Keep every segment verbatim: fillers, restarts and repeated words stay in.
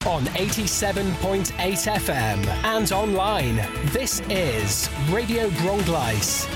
on eighty-seven point eight F M and online. This is Radio Gronglice.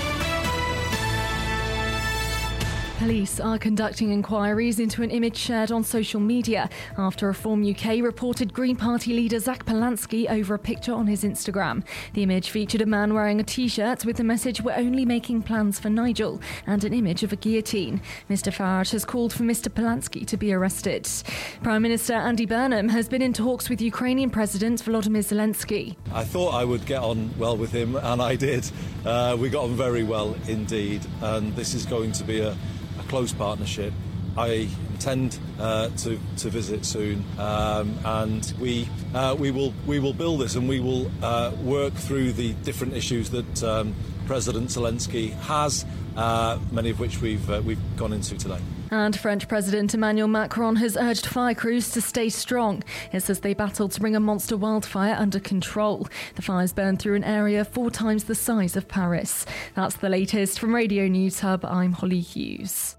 Police are conducting inquiries into an image shared on social media after Reform U K reported Green Party leader Zach Polansky over a picture on his Instagram. The image featured a man wearing a T-shirt with the message "We're only making plans for Nigel" and an image of a guillotine. Mister Farage has called for Mister Polansky to be arrested. Prime Minister Andy Burnham has been in talks with Ukrainian President Volodymyr Zelensky. I thought I would get on well with him, and I did. Uh, we got on very well indeed, and this is going to be a close partnership. I intend uh, to to visit soon, um, and we uh, we will we will build this, and we will uh, work through the different issues that um, President Zelensky has, uh, many of which we've uh, we've gone into today. And French President Emmanuel Macron has urged fire crews to stay strong. It says they battled to bring a monster wildfire under control. The fires burned through an area four times the size of Paris. That's the latest from Radio News Hub. I'm Holly Hughes.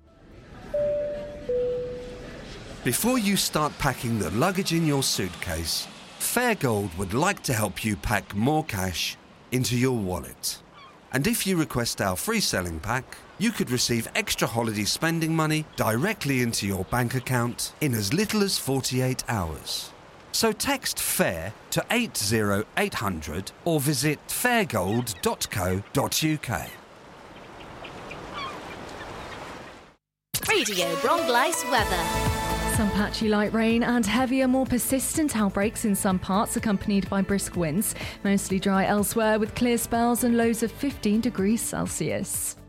Before you start packing the luggage in your suitcase, Fairgold would like to help you pack more cash into your wallet. And if you request our free selling pack, you could receive extra holiday spending money directly into your bank account in as little as forty-eight hours. So text FAIR to eight zero eight hundred or visit fairgold dot co dot uk. Radio Gronglice weather. Some patchy light rain and heavier, more persistent outbreaks in some parts, accompanied by brisk winds. Mostly dry elsewhere with clear spells and lows of fifteen degrees Celsius.